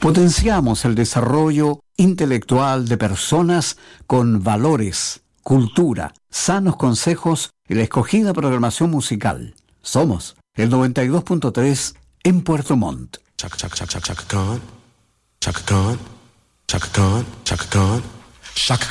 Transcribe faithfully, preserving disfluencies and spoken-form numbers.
Potenciamos el desarrollo intelectual de personas con valores, cultura, sanos consejos y la escogida programación musical. Somos el noventa y dos punto tres en Puerto Montt. Chaka Chaka Chaka Chaka Khan, Chaka Khan, Chaka Khan, Chaka Khan, Chaka